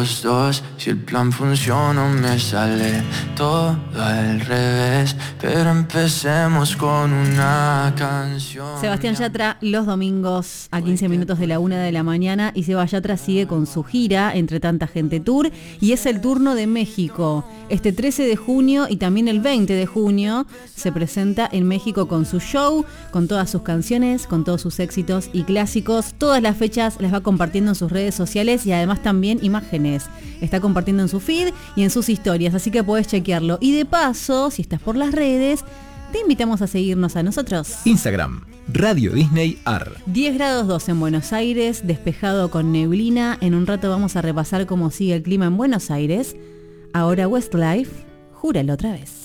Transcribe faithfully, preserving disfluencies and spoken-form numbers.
Los dos, si el plan funciona me sale todo al revés, pero empecemos con una canción. Sebastián Yatra los domingos a quince minutos de la una de la mañana, y Seba Yatra sigue con su gira Entre Tanta Gente Tour, y es el turno de México. Este trece de junio y también el veinte de junio se presenta en México con su show, con todas sus canciones, con todos sus éxitos y clásicos. Todas las fechas las va compartiendo en sus redes sociales y además también imágenes. Está compartiendo en su feed y en sus historias, así que podés chequearlo. Y de paso, si estás por las redes, te invitamos a seguirnos a nosotros. Instagram, Radio Disney A R. diez grados dos en Buenos Aires, despejado con neblina. En un rato vamos a repasar cómo sigue el clima en Buenos Aires. Ahora Westlife, júralo otra vez.